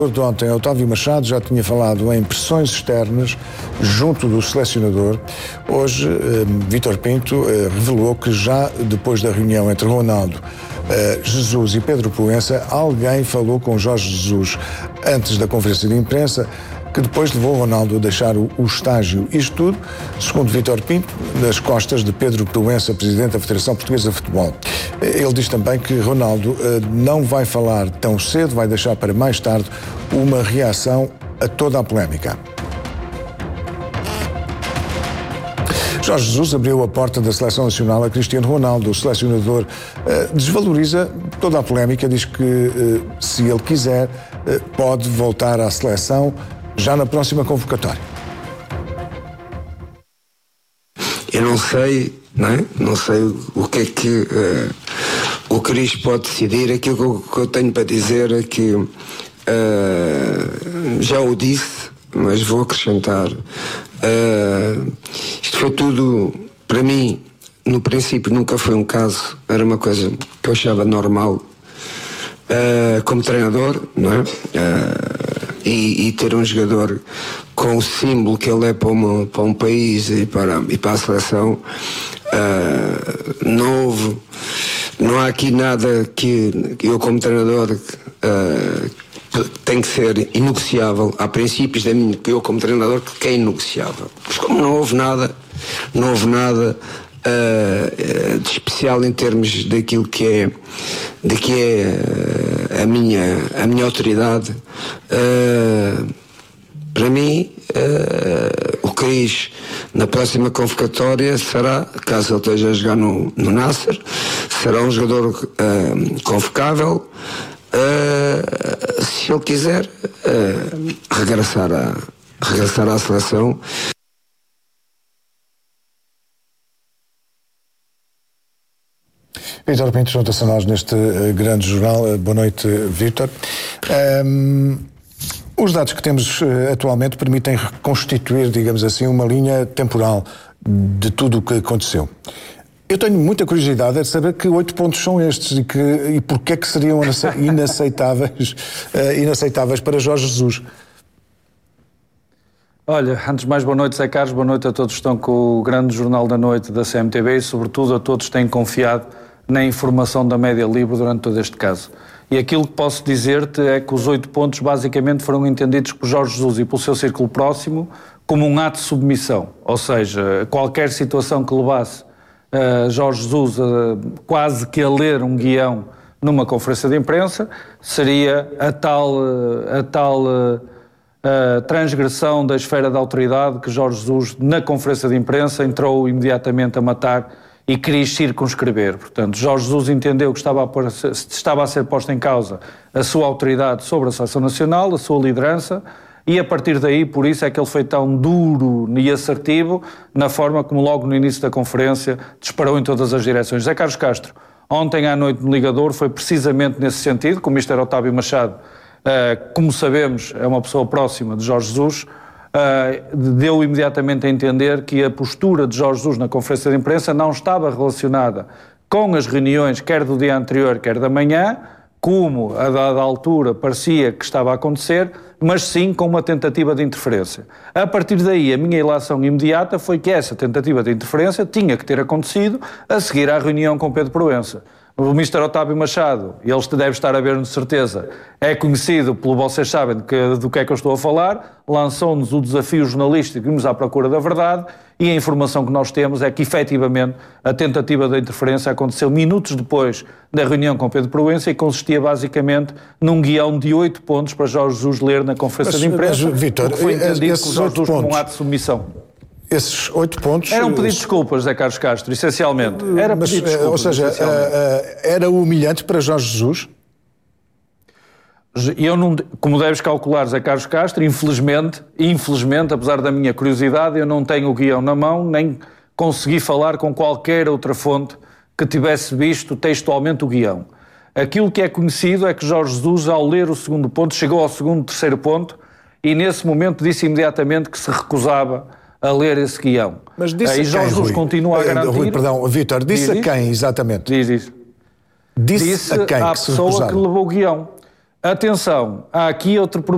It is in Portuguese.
De ontem, Otávio Machado já tinha falado em pressões externas junto do selecionador. Hoje, Vítor Pinto revelou que já depois da reunião entre Ronaldo, Jesus e Pedro Proença, alguém falou com Jorge Jesus antes da conferência de imprensa, que depois levou Ronaldo a deixar o estágio. Isto tudo, segundo Vítor Pinto, nas costas de Pedro Proença, presidente da Federação Portuguesa de Futebol. Ele diz também que Ronaldo não vai falar tão cedo, vai deixar para mais tarde uma reação a toda a polémica. Jorge Jesus abriu a porta da Seleção Nacional a Cristiano Ronaldo. O selecionador desvaloriza toda a polémica, diz que se ele quiser pode voltar à seleção já na próxima convocatória. Eu não sei, não sei o que é que o Cris pode decidir. Aquilo que eu tenho para dizer é que já o disse, mas vou acrescentar. Isto foi tudo, para mim, no princípio nunca foi um caso, era uma coisa que eu achava normal como treinador, não é? E ter um jogador com o símbolo que ele é para um país e para a seleção, não há aqui nada que eu como treinador tem que ser inegociável. Há princípios que eu como treinador que é inegociável. Mas como não houve nada de especial em termos daquilo que é a minha autoridade, para mim o Cris na próxima convocatória será, caso ele esteja a jogar no Nasser, será um jogador convocável se ele quiser regressar à seleção. Vítor Pinto junta-se a nós neste grande jornal. Boa noite, Vítor. Os dados que temos atualmente permitem reconstituir, digamos assim, uma linha temporal de tudo o que aconteceu. Eu tenho muita curiosidade de saber que 8 pontos são estes e porque é que seriam inaceitáveis para Jorge Jesus. Olha, antes de mais, boa noite, Zé Carlos, boa noite a todos que estão com o grande jornal da noite da CMTV e, sobretudo, a todos que têm confiado na informação da Média Livre durante todo este caso. E aquilo que posso dizer-te é que os 8 pontos basicamente foram entendidos por Jorge Jesus e pelo seu círculo próximo como um ato de submissão, ou seja, qualquer situação que levasse Jorge Jesus quase que a ler um guião numa conferência de imprensa seria a tal transgressão da esfera da autoridade que Jorge Jesus na conferência de imprensa entrou imediatamente a matar e queria circunscrever. Portanto, Jorge Jesus entendeu que estava a ser posta em causa a sua autoridade sobre a Seleção Nacional, a sua liderança, e a partir daí, por isso é que ele foi tão duro e assertivo na forma como logo no início da conferência disparou em todas as direções. Zé Carlos Castro, ontem à noite no Ligador, foi precisamente nesse sentido, que o Mr. Otávio Machado, como sabemos, é uma pessoa próxima de Jorge Jesus, deu imediatamente a entender que a postura de Jorge Jesus na conferência de imprensa não estava relacionada com as reuniões, quer do dia anterior, quer da manhã, como a dada altura parecia que estava a acontecer, mas sim com uma tentativa de interferência. A partir daí, a minha ilação imediata foi que essa tentativa de interferência tinha que ter acontecido a seguir à reunião com Pedro Proença. O Mr. Otávio Machado, e ele deve estar a ver-nos de certeza, é conhecido pelo vocês sabem do que é que eu estou a falar, lançou-nos o desafio jornalístico de irmos à procura da verdade e a informação que nós temos é que, efetivamente, a tentativa de interferência aconteceu minutos depois da reunião com Pedro Proença e consistia basicamente num guião de 8 pontos para Jorge Jesus ler na conferência de imprensa, Vítor, que foi entendido por Jorge Jesus como um ato de submissão. Esses 8 pontos... Era um pedido de desculpas, Zé Carlos Castro, essencialmente. Era pedido de desculpas, ou seja, era humilhante para Jorge Jesus? Eu não, como deves calcular, Zé Carlos Castro, infelizmente, apesar da minha curiosidade, eu não tenho o guião na mão, nem consegui falar com qualquer outra fonte que tivesse visto textualmente o guião. Aquilo que é conhecido é que Jorge Jesus, ao ler o segundo ponto, chegou ao terceiro ponto, e nesse momento disse imediatamente que se recusava a ler esse guião. Mas disse e Jorge Jesus continua a garantir... Vítor, disse a quem exatamente? Diz isso. Disse a quem à pessoa que levou o guião. Atenção, há aqui outro problema.